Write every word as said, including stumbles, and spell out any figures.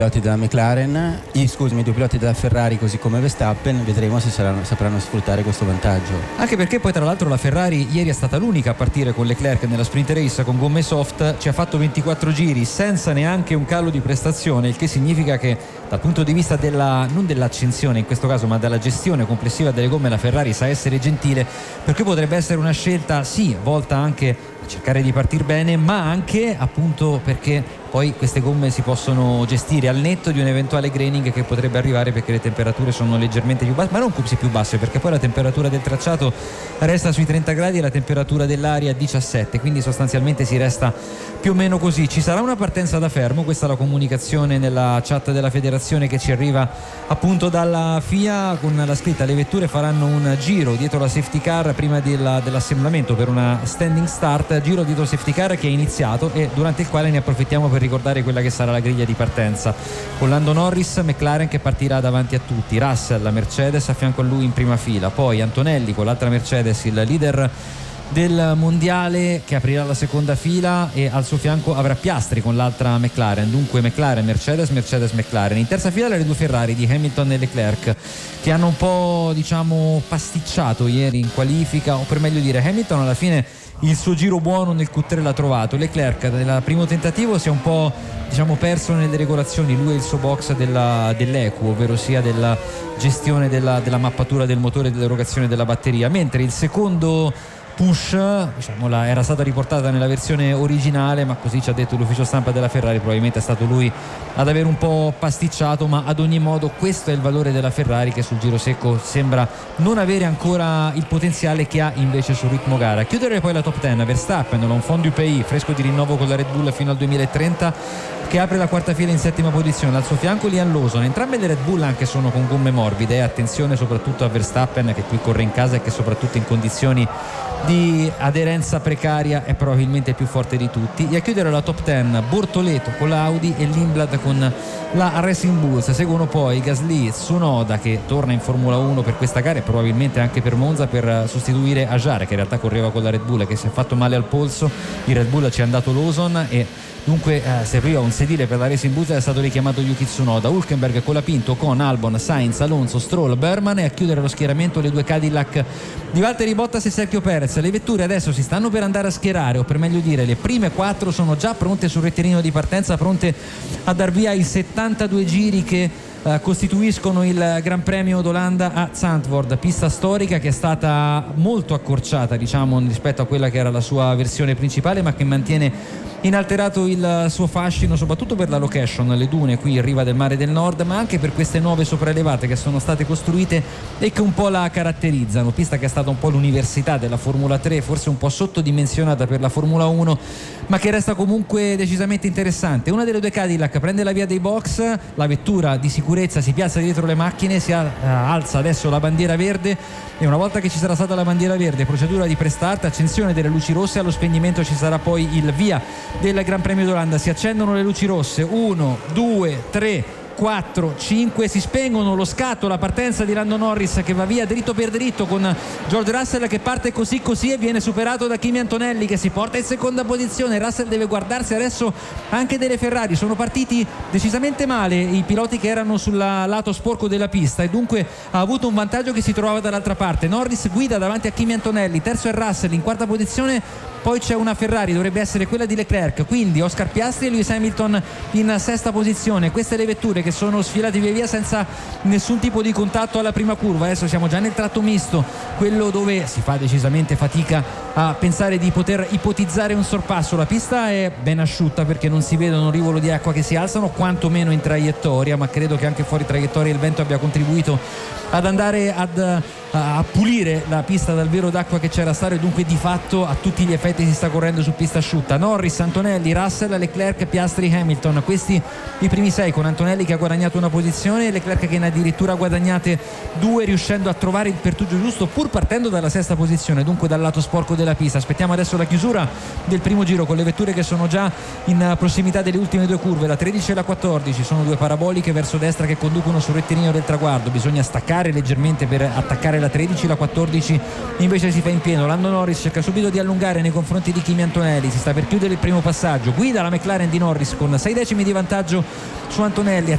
piloti della McLaren, i, scusami, i due piloti della Ferrari così come Verstappen, vedremo se saranno, sapranno sfruttare questo vantaggio. Anche perché poi tra l'altro la Ferrari ieri è stata l'unica a partire con Leclerc nella sprint race con gomme soft, ci ha fatto ventiquattro giri senza neanche un calo di prestazione, il che significa che dal punto di vista della, non dell'accensione in questo caso, ma della gestione complessiva delle gomme, la Ferrari sa essere gentile, perché potrebbe essere una scelta sì volta anche a cercare di partire bene, ma anche appunto perché poi queste gomme si possono gestire al netto di un eventuale graining che potrebbe arrivare, perché le temperature sono leggermente più basse, ma non così più basse, perché poi la temperatura del tracciato resta sui trenta gradi e la temperatura dell'aria diciassette, quindi sostanzialmente si resta più o meno così. Ci sarà una partenza da fermo, questa è la comunicazione nella chat della federazione che ci arriva appunto dalla F I A, con la scritta: le vetture faranno un giro dietro la safety car prima della, dell'assemblamento per una standing start, giro dietro safety car che è iniziato e durante il quale ne approfittiamo per ricordare quella che sarà la griglia di partenza, con Lando Norris, McLaren che partirà davanti a tutti, Russell, la Mercedes a fianco a lui in prima fila, poi Antonelli con l'altra Mercedes, il leader del mondiale, che aprirà la seconda fila, e al suo fianco avrà Piastri con l'altra McLaren. Dunque McLaren, Mercedes, Mercedes, McLaren. In terza fila le due Ferrari di Hamilton e Leclerc, che hanno un po' diciamo pasticciato ieri in qualifica, o per meglio dire Hamilton alla fine il suo giro buono nel Q tre l'ha trovato, Leclerc nel primo tentativo si è un po' diciamo perso nelle regolazioni, lui e il suo box della, dell'E Q, ovvero sia della gestione della, della mappatura del motore e dell'erogazione della batteria, mentre il secondo push diciamo, la, era stata riportata nella versione originale, ma così ci ha detto l'ufficio stampa della Ferrari, probabilmente è stato lui ad aver un po' pasticciato, ma ad ogni modo questo è il valore della Ferrari, che sul giro secco sembra non avere ancora il potenziale che ha invece sul ritmo gara. Chiudere poi la top dieci, Verstappen, un Fond du Pays fresco di rinnovo con la Red Bull fino al duemilatrenta, che apre la quarta fila in settima posizione, al suo fianco Liam Lawson. Entrambe le Red Bull anche sono con gomme morbide, e attenzione soprattutto a Verstappen, che qui corre in casa e che soprattutto in condizioni di aderenza precaria è probabilmente il più forte di tutti. E a chiudere la top dieci Bortoleto con l'Audi e Lindblad con la Racing Bulls. Seguono poi Gasly, Tsunoda, che torna in Formula uno per questa gara e probabilmente anche per Monza per sostituire Ajar, che in realtà correva con la Red Bull, che si è fatto male al polso. Il Red Bull ci è andato Lawson e dunque eh, serviva un sedile per la Racing Bulls, è stato richiamato Yuki Tsunoda. Hulkenberg con la Pinto, con Albon, Sainz, Alonso, Stroll, Berman, e a chiudere lo schieramento le due Cadillac di Valtteri Bottas e Sergio Perez. Le vetture adesso si stanno per andare a schierare, o per meglio dire le prime quattro sono già pronte sul rettilineo di partenza, pronte a dar via i settantadue giri che Uh, costituiscono il Gran Premio d'Olanda a Zandvoort, pista storica che è stata molto accorciata diciamo rispetto a quella che era la sua versione principale, ma che mantiene inalterato il suo fascino, soprattutto per la location, le dune qui in riva del Mare del Nord, ma anche per queste nuove sopraelevate che sono state costruite e che un po' la caratterizzano. Pista che è stata un po' l'università della Formula tre, forse un po' sottodimensionata per la Formula uno, ma che resta comunque decisamente interessante. Una delle due Cadillac prende la via dei box, la vettura di sicurezza si piazza dietro le macchine, si alza adesso la bandiera verde, e una volta che ci sarà stata la bandiera verde, procedura di prestart, accensione delle luci rosse, allo spegnimento ci sarà poi il via del Gran Premio d'Olanda. Si accendono le luci rosse, uno, due, tre, quattro, cinque, si spengono, lo scatto, la partenza di Lando Norris che va via dritto per dritto con George Russell che parte così così e viene superato da Kimi Antonelli, che si porta in seconda posizione. Russell deve guardarsi adesso anche delle Ferrari, sono partiti decisamente male i piloti che erano sul lato sporco della pista, e dunque ha avuto un vantaggio che si trovava dall'altra parte. Norris guida davanti a Kimi Antonelli, terzo è Russell, in quarta posizione poi c'è una Ferrari, dovrebbe essere quella di Leclerc, quindi Oscar Piastri e Lewis Hamilton in sesta posizione. Queste le vetture che sono sfilate via via senza nessun tipo di contatto alla prima curva. Adesso siamo già nel tratto misto, quello dove si fa decisamente fatica a pensare di poter ipotizzare un sorpasso. La pista è ben asciutta perché non si vedono rivoli di acqua che si alzano, quantomeno in traiettoria, ma credo che anche fuori traiettoria il vento abbia contribuito ad andare ad a pulire la pista dal vero d'acqua che c'era stato, e dunque di fatto a tutti gli effetti si sta correndo su pista asciutta. Norris, Antonelli, Russell, Leclerc, Piastri, Hamilton, questi i primi sei, con Antonelli che ha guadagnato una posizione e Leclerc che ne ha addirittura guadagnate due, riuscendo a trovare il pertugio giusto pur partendo dalla sesta posizione, dunque dal lato sporco della pista. Aspettiamo adesso la chiusura del primo giro con le vetture che sono già in prossimità delle ultime due curve, la tredici e la quattordici, sono due paraboliche verso destra che conducono sul rettilineo del traguardo, bisogna staccare leggermente per attaccare la tredici, la quattordici invece si fa in pieno. Lando Norris cerca subito di allungare nei confronti di Kimi Antonelli, si sta per chiudere il primo passaggio, guida la McLaren di Norris con sei decimi di vantaggio su Antonelli,